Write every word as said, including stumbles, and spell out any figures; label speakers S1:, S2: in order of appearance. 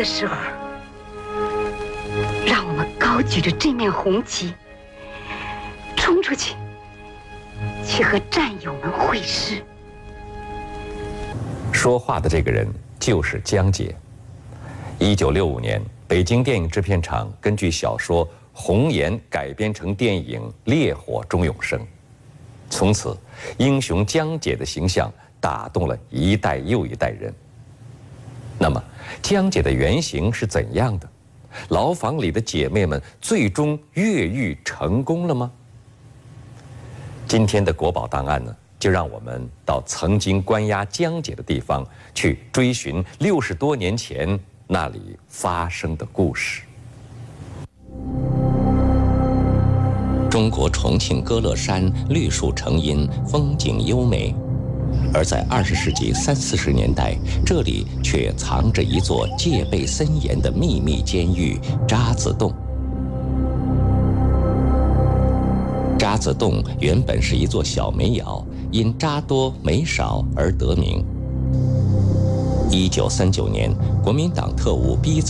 S1: 的时候，让我们高举着这面红旗，冲出去，去和战友们会师。
S2: 说话的这个人就是江姐。一九六五年，北京电影制片厂根据小说《红颜》改编成电影《烈火中永生》，从此，英雄江姐的形象打动了一代又一代人。那么，江姐的原型是怎样的？牢房里的姐妹们最终越狱成功了吗？今天的国宝档案呢，就让我们到曾经关押江姐的地方去追寻六十多年前那里发生的故事。
S3: 中国重庆歌乐山绿树成荫，风景优美，而在二十世纪三四十年代，这里却藏着一座戒备森严的秘密监狱——渣滓洞。渣滓洞原本是一座小煤窑，因渣多煤少而得名。一九三九年，国民党特务逼